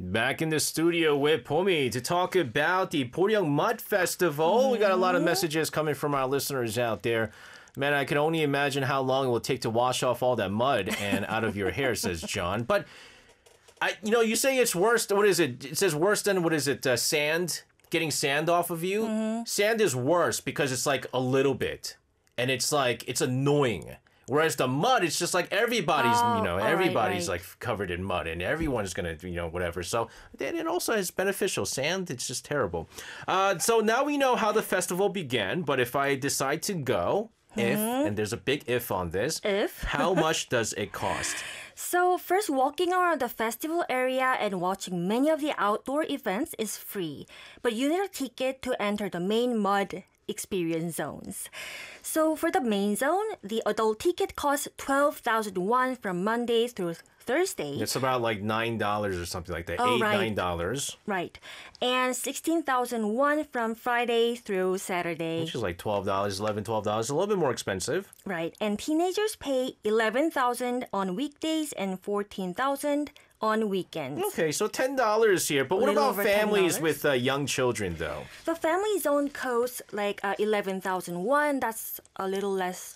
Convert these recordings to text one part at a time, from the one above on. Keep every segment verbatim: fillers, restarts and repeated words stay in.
Back in the studio with Pomi to talk about the Poryang Mud Festival. Mm-hmm. We got a lot of messages coming from our listeners out there. Man, I can only imagine how long it will take to wash off all that mud and out of your hair, says John. But, I, you know, you say it's worse. What is it? It says worse than, what is it, uh, sand? Getting sand off of you? Mm-hmm. Sand is worse because it's like a little bit. And it's like, it's annoying. Whereas the mud, it's just like everybody's, oh, you know, right, everybody's right. like covered in mud and everyone's going to, you know, whatever. So then it also is beneficial. Sand, it's just terrible. Uh, so now we know how the festival began. But if I decide to go, mm-hmm. if, and there's a big if on this, if how much does it cost? So first, walking around the festival area and watching many of the outdoor events is free. But you need a ticket to enter the main mud experience zones. So for the main zone, the adult ticket costs twelve thousand won from Monday through Thursday. It's about like nine dollars or something like that. Oh, Eight, right. nine dollars. Right. And sixteen thousand won from Friday through Saturday. Which is like twelve dollars, eleven dollars, twelve dollars. A little bit more expensive. Right. And teenagers pay eleven thousand on weekdays and fourteen thousand on weekends. Okay, so ten dollars here. But what Little about over families ten dollars. with uh, young children, though? The family zone costs like uh, eleven thousand won. That's a little less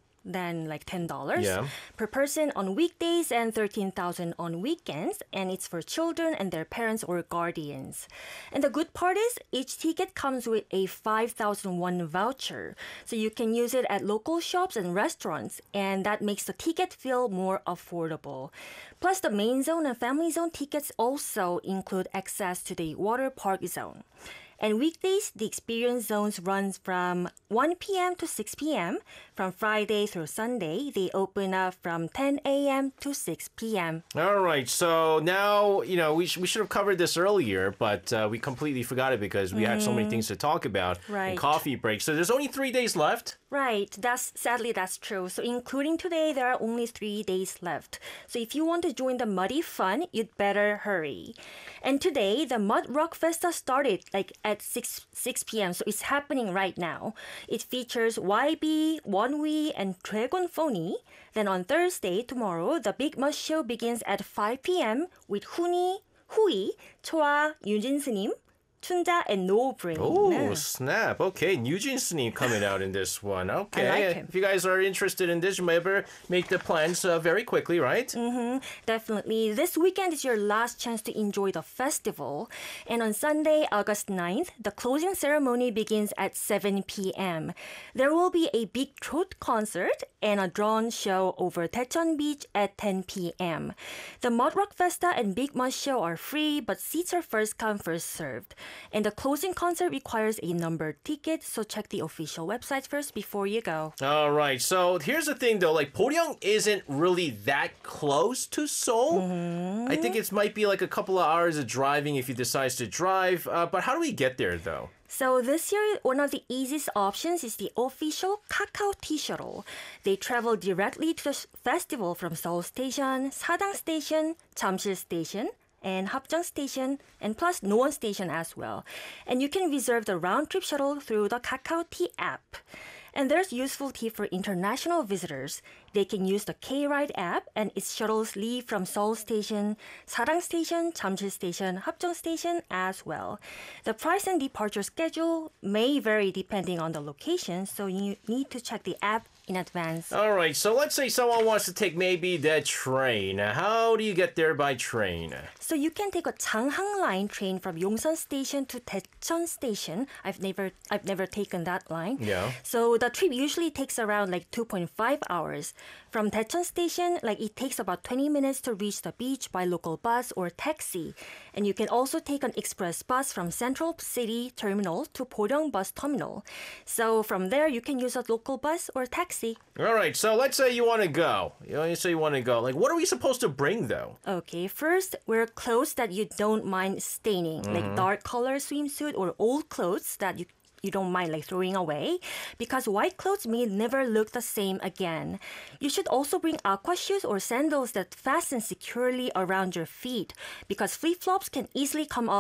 than like ten dollars yeah. per person on weekdays and thirteen thousand on weekends. And it's for children and their parents or guardians. And the good part is each ticket comes with a five thousand won voucher. So you can use it at local shops and restaurants. And that makes the ticket feel more affordable. Plus, the main zone and family zone tickets also include access to the water park zone. And weekdays, the experience zones runs from one p.m. to six p.m. From Friday through Sunday, they open up from ten a.m. to six p.m. All right. So now, you know, we, sh- we should have covered this earlier, but uh, we completely forgot it because we mm. had so many things to talk about. Right. And coffee break. So there's only three days left. Right. That's sadly, that's true. So including today, there are only three days left. So if you want to join the muddy fun, you'd better hurry. And today, the Mud Rock Festa started like at six p.m. So it's happening right now. It features Y B, Wonwi, and Dragon Phony. Then on Thursday, tomorrow, the Big Mud Show begins at five p.m. with Huni, Hui, Choa, Yujin Snim, Chunja, and No Brain. Oh, snap. Okay, Eugene Sneem coming out in this one. Okay. I like him. If you guys are interested in this, you may better make the plans uh, very quickly, right? Mm-hmm. Definitely. This weekend is your last chance to enjoy the festival. And on Sunday, August ninth, the closing ceremony begins at seven p.m. There will be a big trout concert and a drone show over Daecheon Beach at ten p.m. The Mud Rock Festa and Big Mud Show are free, but seats are first come, first served. And the closing concert requires a numbered ticket, so check the official website first before you go. All right. So here's the thing, though. Like, Poryang isn't really that close to Seoul. Mm-hmm. I think it might be like a couple of hours of driving if you decide to drive. Uh, but how do we get there, though? So this year, one of the easiest options is the official Kakao T-Shuttle. They travel directly to the festival from Seoul Station, Sadang Station, Jamsil Station, and Hapjeong Station, and plus Noon Station as well. And you can reserve the round-trip shuttle through the Kakao T app. And there's useful tip for international visitors. They can use the K-Ride app, and its shuttles leave from Seoul Station, Sarang Station, Jamsil Station, Hapjeong Station as well. The price and departure schedule may vary depending on the location, so you need to check the app in advance. All right, so let's say someone wants to take maybe the train. How do you get there by train? So you can take a Changhang Line train from Yongsan Station to Daecheon Station. I've never I've never taken that line. Yeah. So the trip usually takes around like two point five hours. From Daecheon Station, like it takes about twenty minutes to reach the beach by local bus or taxi. And you can also take an express bus from Central City Terminal to Poryong Bus Terminal. So from there, you can use a local bus or taxi. All right, so let's say you want to go. You know, you say you want to go. Like, what are we supposed to bring, though? Okay, first, wear clothes that you don't mind staining, mm-hmm. like dark color swimsuit or old clothes that you you don't mind like throwing away, because white clothes may never look the same again. You should also bring aqua shoes or sandals that fasten securely around your feet, because flip-flops can easily come off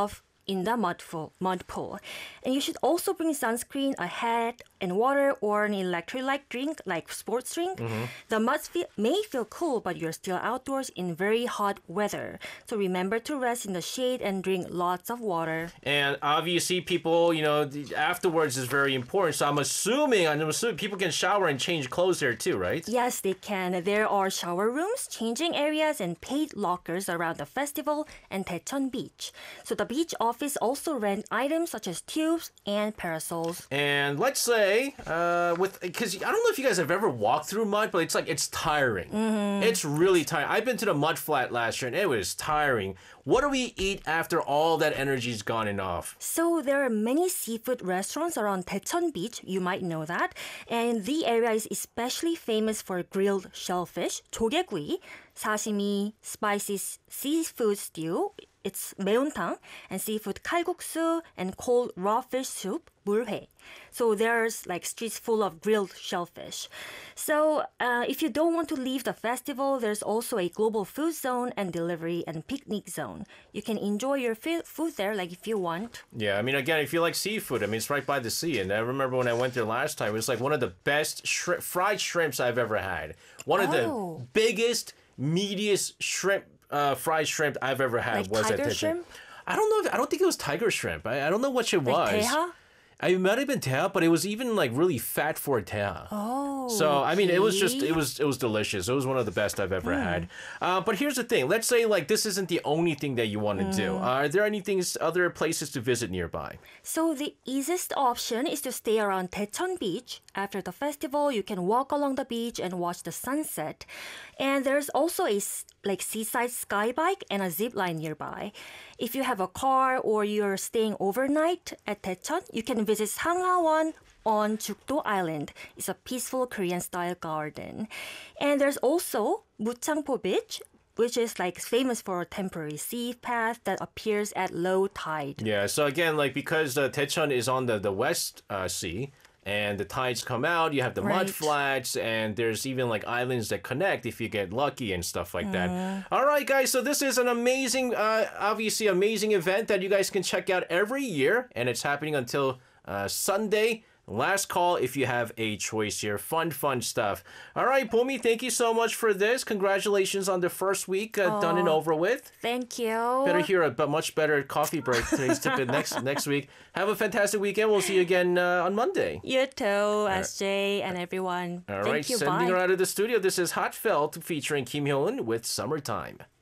in the mud pool, mud pool. And you should also bring sunscreen, a hat, and water or an electrolyte drink like sports drink. Mm-hmm. The mud fe- may feel cool, but you're still outdoors in very hot weather. So remember to rest in the shade and drink lots of water. And obviously, people, you know, the- afterwards is very important. So I'm assuming, I'm assuming people can shower and change clothes there too, right? Yes, they can. There are shower rooms, changing areas, and paid lockers around the festival and Daecheon Beach. So the beach office also rent items such as tubes and parasols. And let's say, uh, with because I don't know if you guys have ever walked through mud, but it's like it's tiring. Mm-hmm. It's really tiring. I've been to the mud flat last year, and it was tiring. What do we eat after all that energy's gone enough? So there are many seafood restaurants around Daecheon Beach. You might know that. And the area is especially famous for grilled shellfish, 조개구이, sashimi, spicy seafood stew. It's 매운탕, and seafood kalguksu, and cold raw fish soup, 물회. So there's like streets full of grilled shellfish. So uh, if you don't want to leave the festival, there's also a global food zone and delivery and picnic zone. You can enjoy your fi- food there, like if you want. Yeah, I mean, again, if you like seafood, I mean, it's right by the sea. And I remember when I went there last time, it was like one of the best shri- fried shrimps I've ever had. One of Oh. the biggest, meatiest shrimp, uh, fried shrimp I've ever had Like was tiger at Daecheon. shrimp? I don't know. If, I don't think it was tiger shrimp. I, I don't know what it was. Like teha? I it might have been teha, but it was even like really fat for a teha. Oh. So I mean, it was just okay. it was it was delicious. It was one of the best I've ever had. Uh, but here's the thing: let's say like this isn't the only thing that you want to do. Are there any things, other places to visit nearby? So the easiest option is to stay around Daecheon Beach. After the festival, you can walk along the beach and watch the sunset. And there's also a s- like seaside sky bike and a zip line nearby. If you have a car or you're staying overnight at Daecheon, you can visit Sanghawan on Jukdo Island. It's a peaceful Korean-style garden. And there's also Muchangpo Beach, which is like famous for a temporary sea path that appears at low tide. Yeah. So again, like because uh, Daecheon is on the the West uh, Sea. And the tides come out, you have the mud Right. flats, and there's even like islands that connect if you get lucky and stuff like that. All right, guys, so this is an amazing, uh, obviously amazing event that you guys can check out every year, and it's happening until uh, Sunday. Last call if you have a choice here. Fun, fun stuff. All right, Bumi, thank you so much for this. Congratulations on the first week uh, done and over with. Thank you. Better hear a but much better coffee break today's tip in next next week. Have a fantastic weekend. We'll see you again uh, on Monday. You too, S J and everyone. All Thank right, you. sending Bye. her out of the studio. This is Hot Felt featuring Kim Hyun with Summertime.